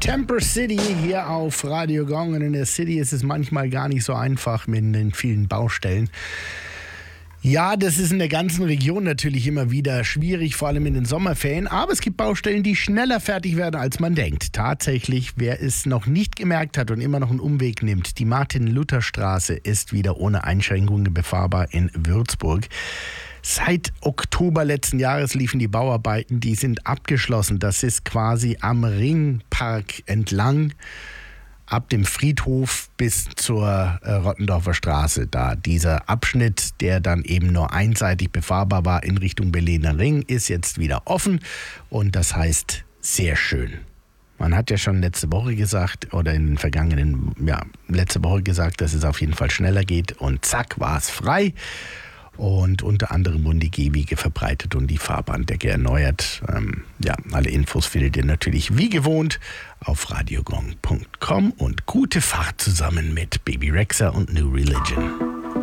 Temper City hier auf Radio Gong. Und in der City ist es manchmal gar nicht so einfach mit den vielen Baustellen. Ja, das ist in der ganzen Region natürlich immer wieder schwierig, vor allem in den Sommerferien. Aber es gibt Baustellen, die schneller fertig werden, als man denkt. Tatsächlich, wer es noch nicht gemerkt hat und immer noch einen Umweg nimmt, die Martin-Luther-Straße ist wieder ohne Einschränkungen befahrbar in Würzburg. Seit Oktober letzten Jahres liefen die Bauarbeiten, die sind abgeschlossen. Das ist quasi am Ringpark entlang, ab dem Friedhof bis zur Rottendorfer Straße. Da dieser Abschnitt, der dann eben nur einseitig befahrbar war in Richtung Berliner Ring, ist jetzt wieder offen und das heißt sehr schön. Man hat ja schon letzte Woche gesagt, oder in den vergangenen, letzte Woche gesagt, dass es auf jeden Fall schneller geht und zack, war es frei. Und unter anderem wurden die Gehwege verbreitet und die Fahrbahndecke erneuert. Alle Infos findet ihr natürlich wie gewohnt auf radiogong.com und gute Fahrt zusammen mit Baby Rexha und New Religion.